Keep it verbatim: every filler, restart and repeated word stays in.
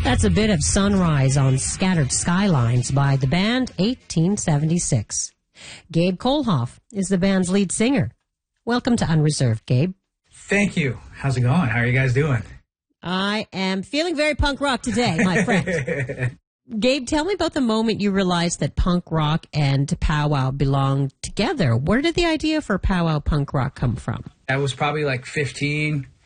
That's a bit of Sunrise on Scattered Skylines by the band eighteen seventy-six. Gabe Kolhoff is the band's lead singer. Welcome to Unreserved, Gabe. Thank you. How's it going? How are you guys doing? I am feeling very punk rock today, my friend. Gabe, tell me about the moment you realized that punk rock and powwow belonged together. Where did the idea for powwow punk rock come from? I was probably like fifteen,